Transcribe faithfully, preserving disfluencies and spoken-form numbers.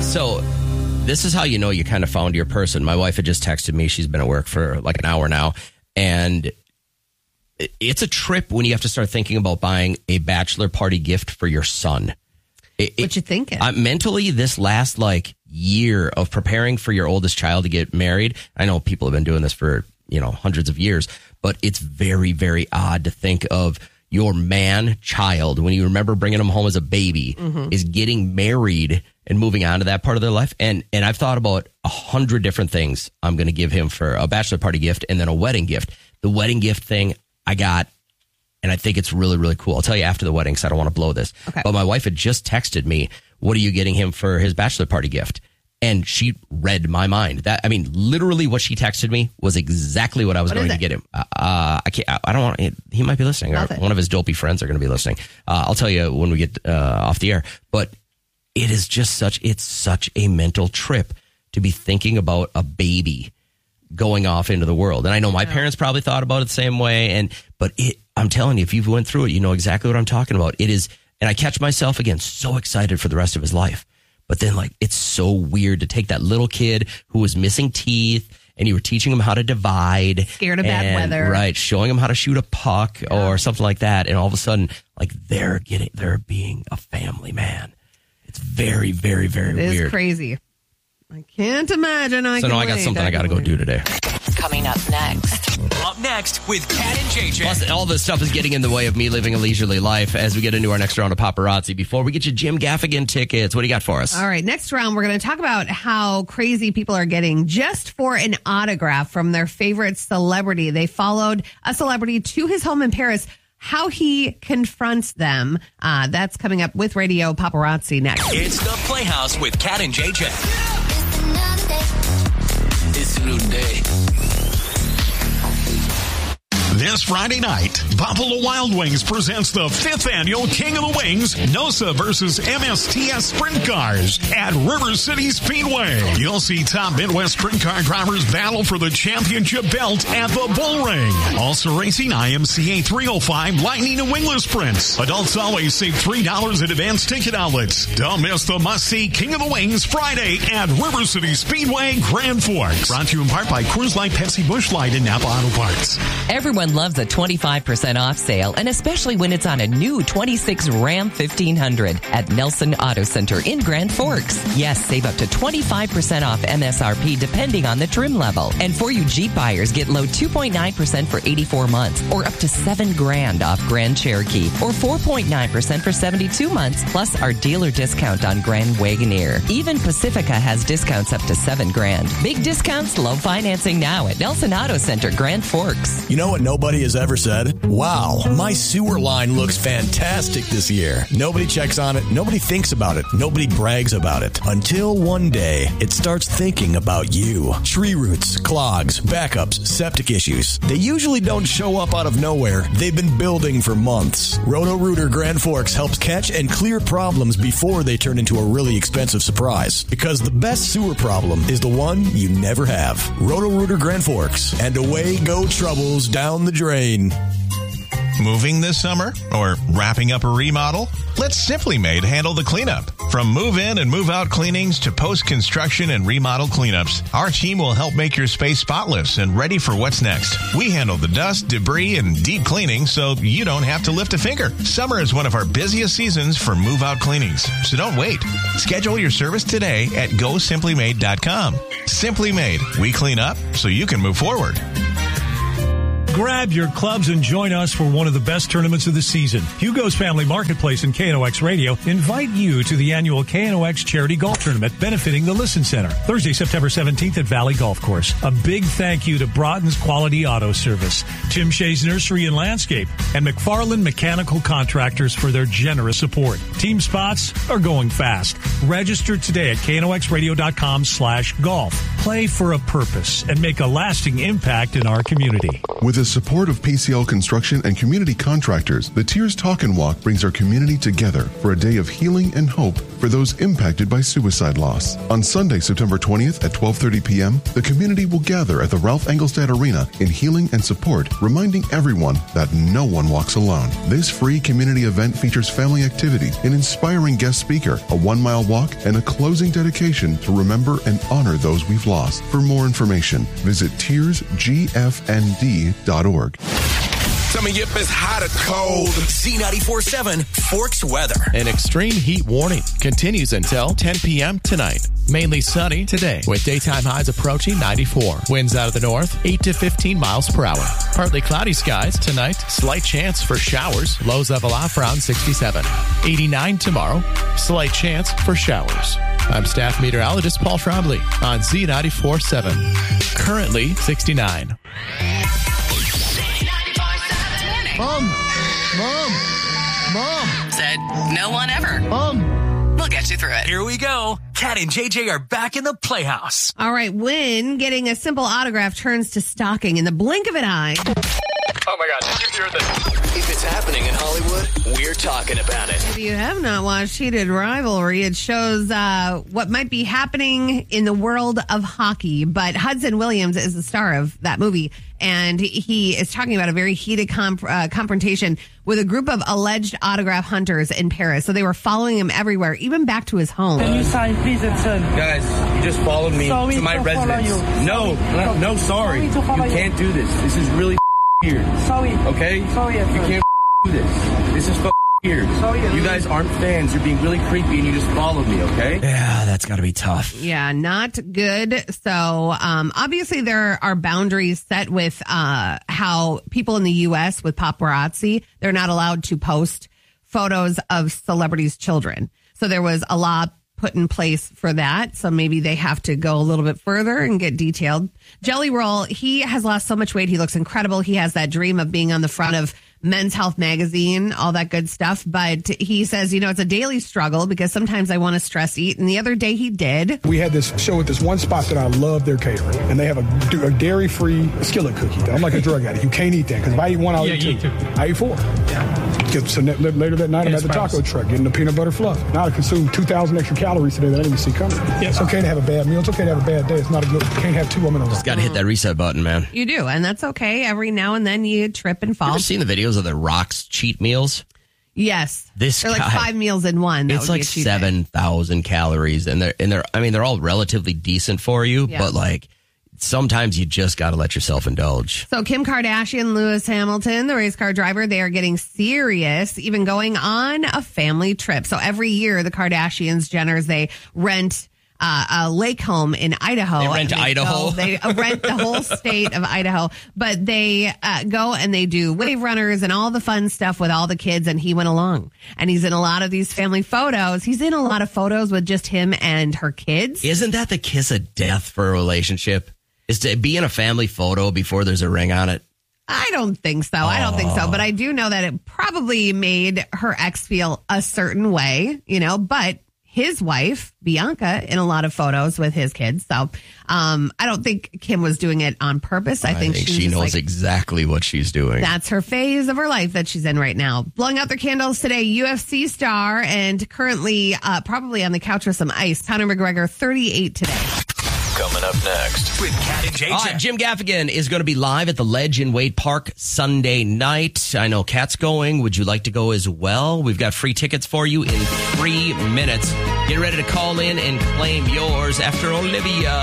So this is how you know you kind of found your person. My wife had just texted me. She's been at work for like an hour now. And it's a trip when you have to start thinking about buying a bachelor party gift for your son. It, what you thinking? Uh, mentally, this last like year of preparing for your oldest child to get married. I know people have been doing this for, you know, hundreds of years, but it's very, very odd to think of your man child, when you remember bringing him home as a baby, mm-hmm. is getting married and moving on to that part of their life. And and I've thought about a hundred different things I'm going to give him for a bachelor party gift and then a wedding gift. The wedding gift thing I got, and I think it's really, really cool. I'll tell you after the wedding because I don't want to blow this. Okay. But my wife had just texted me, what are you getting him for his bachelor party gift? And she read my mind. That I mean, literally what she texted me was exactly what I was what going to it? get him. Uh, I can't. I don't want. He might be listening. Or one of his dopey friends are going to be listening. Uh, I'll tell you when we get uh, off the air. But it is just such. It's such a mental trip to be thinking about a baby going off into the world. And I know my yeah. parents probably thought about it the same way. And but it, I'm telling you, if you've went through it, you know exactly what I'm talking about. It is, and I catch myself again so excited for the rest of his life. But then, like, it's so weird to take that little kid who was missing teeth and you were teaching him how to divide. Scared of bad and, weather. Right. Showing him how to shoot a puck yeah. or something like that. And all of a sudden, like, they're getting, they're being a family man. It's very, very, very it weird. It is crazy. I can't imagine. I so can now I got wait. something I, I got to go do today. Coming up next. Up next with Kat and J J. Plus, all this stuff is getting in the way of me living a leisurely life as we get into our next round of paparazzi. Before we get you Jim Gaffigan tickets, what do you got for us? All right, next round, we're going to talk about how crazy people are getting just for an autograph from their favorite celebrity. They followed a celebrity to his home in Paris. How he confronts them. Uh, that's coming up with Radio Paparazzi next. It's the Playhouse with Kat and J J. It's a new day. This Friday night, Buffalo Wild Wings presents the fifth annual King of the Wings, NOSA versus M S T S Sprint Cars at River City Speedway. You'll see top Midwest sprint car drivers battle for the championship belt at the Bull Ring. Also racing I M C A three oh five Lightning and Wingless Sprints. Adults always save three dollars at advanced ticket outlets. Don't miss the must-see King of the Wings Friday at River City Speedway, Grand Forks. Brought to you in part by Coors Light, Pepsi, Busch Light, and Napa Auto Parts. Everyone loves a twenty-five percent off sale, and especially when it's on a new twenty-six Ram fifteen hundred at Nelson Auto Center in Grand Forks. Yes, save up to twenty-five percent off M S R P depending on the trim level. And for you Jeep buyers, get low two point nine percent for eighty-four months or up to seven grand off Grand Cherokee or four point nine percent for seventy-two months plus our dealer discount on Grand Wagoneer. Even Pacifica has discounts up to seven grand. Big discounts, low financing now at Nelson Auto Center, Grand Forks. You know what nobody has ever said? Wow, my sewer line looks fantastic this year. Nobody checks on it. Nobody thinks about it. Nobody brags about it. Until one day, it starts thinking about you. Tree roots, clogs, backups, septic issues. They usually don't show up out of nowhere. They've been building for months. Roto-Rooter Grand Forks helps catch and clear problems before they turn into a really expensive surprise. Because the best sewer problem is the one you never have. Roto-Rooter Grand Forks. And away go troubles down the drain. Moving this summer or wrapping up a remodel? Let Simply Made handle the cleanup. From move-in and move-out cleanings to post-construction and remodel cleanups, our team will help make your space spotless and ready for what's next. We handle the dust, debris, and deep cleaning so you don't have to lift a finger. Summer is one of our busiest seasons for move-out cleanings, so don't wait. Schedule your service today at go simply made dot com. Simply Made. We clean up so you can move forward. Grab your clubs and join us for one of the best tournaments of the season. Hugo's Family Marketplace and K N O X Radio invite you to the annual K N O X Charity Golf Tournament benefiting the Listen Center, Thursday, September seventeenth at Valley Golf Course. A big thank you to Broughton's Quality Auto Service, Tim Shea's Nursery and Landscape, and McFarland Mechanical Contractors for their generous support. Team spots are going fast. Register today at K N O X radio dot com slash golf. play for a purpose and make a lasting impact in our community. With the support of P C L Construction and community contractors, the Tears Talk and Walk brings our community together for a day of healing and hope for those impacted by suicide loss. On Sunday, September twentieth at twelve thirty p.m., the community will gather at the Ralph Engelstad Arena in healing and support, reminding everyone that no one walks alone. This free community event features family activity, an inspiring guest speaker, a one-mile walk, and a closing dedication to remember and honor those we've lost. For more information, visit tears g f n d dot org. Tell me if it's hot or cold. Z ninety-four point seven Forks weather. An extreme heat warning continues until ten p.m. tonight. Mainly sunny today with daytime highs approaching ninety-four. Winds out of the north, eight to fifteen miles per hour. Partly cloudy skies tonight. Slight chance for showers. Lows level off around sixty-seven. eighty-nine tomorrow. Slight chance for showers. I'm staff meteorologist Paul Trombley on Z ninety-four point seven. Currently sixty-nine. Mom, Mom, Mom. Said no one ever. Mom. We'll get you through it. Here we go. Cat and J J are back in the Playhouse. All right, when getting a simple autograph turns to stalking in the blink of an eye. Oh my God, did you hear this? If it's happening in Hollywood, we're talking about it. If you have not watched Heated Rivalry, it shows uh, what might be happening in the world of hockey. But Hudson Williams is the star of that movie, and he is talking about a very heated comp- uh, confrontation with a group of alleged autograph hunters in Paris. So they were following him everywhere, even back to his home. Can you sign, please, and send? Guys, you just followed me sorry to my to residence. You. No, sorry. no, sorry. You can't do this. This is really weird. Sorry. Okay? Sorry, you can't do this. This is weird. Sorry. You guys aren't fans. You're being really creepy, and you just followed me. Okay? Yeah, that's got to be tough. Yeah, not good. So um, obviously there are boundaries set with uh, how people in the U S with paparazzi, they're not allowed to post photos of celebrities' children. So there was a law put in place for that. So maybe they have to go a little bit further and get detailed. Jelly Roll, he has lost so much weight. He looks incredible. He has that dream of being on the front of Men's Health magazine, all that good stuff. But he says, you know, it's a daily struggle because sometimes I want to stress eat. And the other day he did. We had this show at this one spot that I love their catering. And they have a, a dairy-free skillet cookie. I'm like a drug addict. You can't eat that because if I eat one, I'll yeah, eat two. two. I ate four. Yeah. So later that night, I'm at the taco truck getting the peanut butter fluff. Now I consumed two thousand extra calories today that I didn't even see coming. Yeah, it's okay to have a bad meal. It's okay to have a bad day. It's not a good, you can't have two of them in a row. Just got to hit that reset button, man. You do, and that's okay. Every now and then you trip and fall. You ever seen the videos of the Rock's cheat meals? Yes. This they're guy, like five meals in one. That it's like seven thousand calories, and they're and they're. I mean, they're all relatively decent for you, yeah. but like sometimes you just got to let yourself indulge. So Kim Kardashian, Lewis Hamilton, the race car driver, they are getting serious, even going on a family trip. So every year, the Kardashians, Jenners, they rent Uh, a lake home in Idaho. They rent they Idaho. Go, they rent the whole state of Idaho, but they uh, go and they do wave runners and all the fun stuff with all the kids. And he went along, and he's in a lot of these family photos. He's in a lot of photos with just him and her kids. Isn't that the kiss of death for a relationship? Is to be in a family photo before there's a ring on it? I don't think so. Oh. I don't think so. But I do know that it probably made her ex feel a certain way, you know, but his wife, Bianca, in a lot of photos with his kids. So um, I don't think Kim was doing it on purpose. I, I think, think she, she knows like, exactly what she's doing. That's her phase of her life that she's in right now. Blowing out their candles today, U F C star and currently uh, probably on the couch with some ice, Conor McGregor, thirty-eight today. Coming up next with Cat and J J. Uh, Jim Gaffigan is going to be live at the Ledge in Wade Park Sunday night. I know Kat's going. Would you like to go as well? We've got free tickets for you in three minutes. Get ready to call in and claim yours after Olivia.